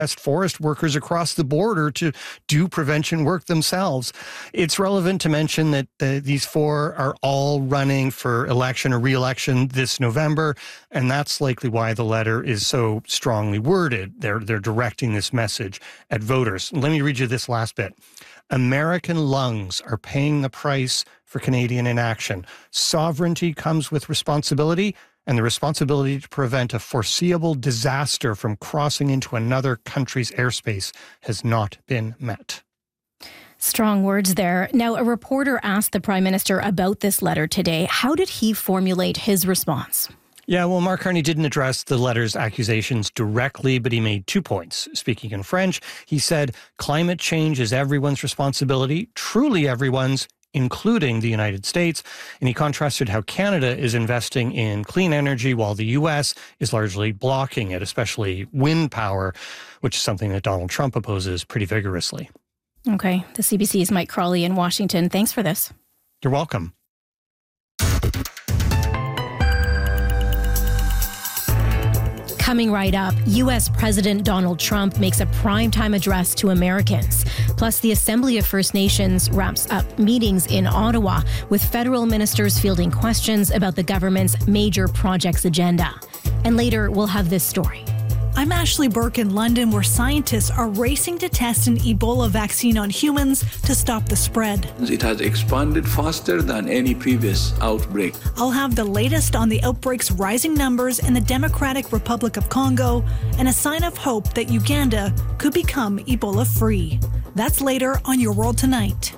forest workers across the border to do prevention work themselves. It's relevant to mention that these four are all running for election or re-election this November, and that's likely why the letter is so strongly worded. They're directing this message at voters. Let me read you this last bit. American lungs are paying the price for Canadian inaction. Sovereignty comes with responsibility, and the responsibility to prevent a foreseeable disaster from crossing into another country's airspace has not been met. Strong words there. Now, a reporter asked the Prime Minister about this letter today. How did he formulate his response? Yeah, well, Mark Carney didn't address the letter's accusations directly, but he made 2 points. Speaking in French, he said, climate change is everyone's responsibility, truly everyone's, including the United States. And he contrasted how Canada is investing in clean energy while the U.S. is largely blocking it, especially wind power, which is something that Donald Trump opposes pretty vigorously. Okay. The CBC's Mike Crawley in Washington. Thanks for this. You're welcome. Coming right up, U.S. President Donald Trump makes a primetime address to Americans. Plus, the Assembly of First Nations wraps up meetings in Ottawa with federal ministers fielding questions about the government's major projects agenda. And later, we'll have this story. I'm Ashley Burke in London, where scientists are racing to test an Ebola vaccine on humans to stop the spread. It has expanded faster than any previous outbreak. I'll have the latest on the outbreak's rising numbers in the Democratic Republic of Congo and a sign of hope that Uganda could become Ebola-free. That's later on Your World Tonight.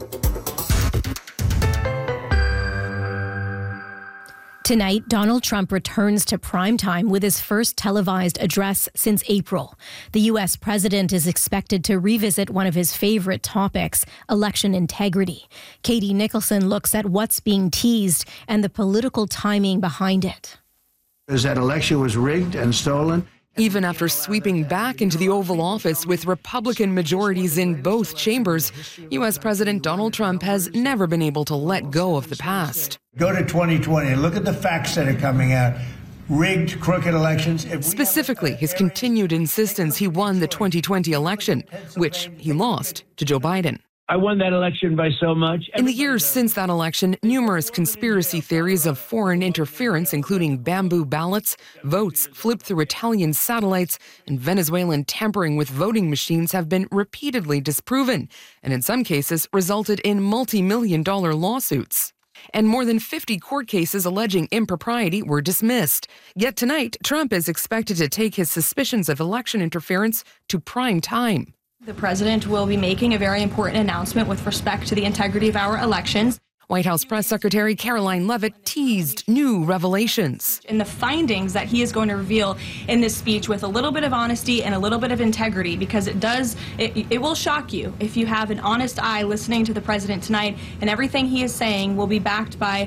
Tonight, Donald Trump returns to primetime with his first televised address since April. The U.S. president is expected to revisit one of his favorite topics, election integrity. Katie Nicholson looks at what's being teased and the political timing behind it. That election was rigged and stolen. Even after sweeping back into the Oval Office with Republican majorities in both chambers, U.S. President Donald Trump has never been able to let go of the past. Go to 2020 and look at the facts that are coming out. Rigged, crooked elections. Specifically, his continued insistence he won the 2020 election, which he lost to Joe Biden. I won that election by so much. In the years since that election, numerous conspiracy theories of foreign interference, including bamboo ballots, votes flipped through Italian satellites, and Venezuelan tampering with voting machines have been repeatedly disproven, and in some cases resulted in multi-million-dollar lawsuits. And more than 50 court cases alleging impropriety were dismissed. Yet tonight, Trump is expected to take his suspicions of election interference to prime time. The president will be making a very important announcement with respect to the integrity of our elections. White House Press Secretary Caroline Leavitt teased new revelations. And the findings that he is going to reveal in this speech with a little bit of honesty and a little bit of integrity, because it will shock you if you have an honest eye listening to the president tonight, and everything he is saying will be backed by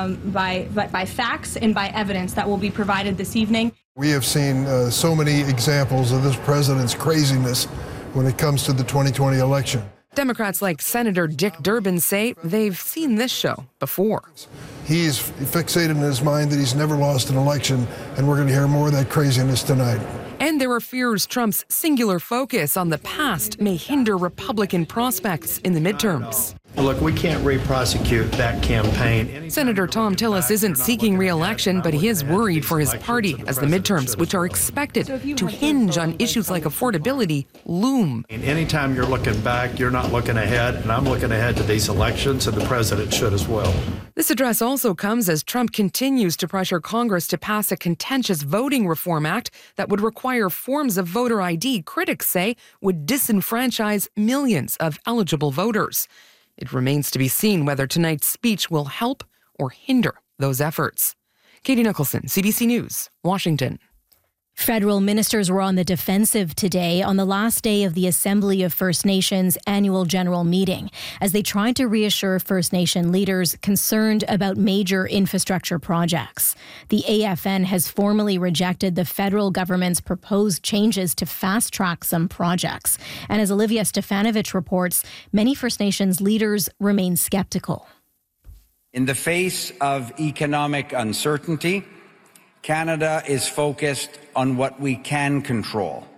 facts and by evidence that will be provided this evening. We have seen so many examples of this president's craziness when it comes to the 2020 election. Democrats like Senator Dick Durbin say they've seen this show before. He's fixated in his mind that he's never lost an election, and we're going to hear more of that craziness tonight. And there are fears Trump's singular focus on the past may hinder Republican prospects in the midterms. Look, we can't re-prosecute that campaign. Senator Thom Tillis isn't seeking re-election, but he is worried for his party as the midterms, which are expected to hinge on issues like affordability, loom. Anytime you're looking back, you're not looking ahead, and I'm looking ahead to these elections, and the president should as well. This address also comes as Trump continues to pressure Congress to pass a contentious voting reform act that would require forms of voter ID critics say would disenfranchise millions of eligible voters. It remains to be seen whether tonight's speech will help or hinder those efforts. Katie Nicholson, CBC News, Washington. Federal ministers were on the defensive today on the last day of the Assembly of First Nations annual general meeting as they tried to reassure First Nation leaders concerned about major infrastructure projects. The AFN has formally rejected the federal government's proposed changes to fast-track some projects. And as Olivia Stefanovich reports, many First Nations leaders remain skeptical. In the face of economic uncertainty, Canada is focused on what we can control.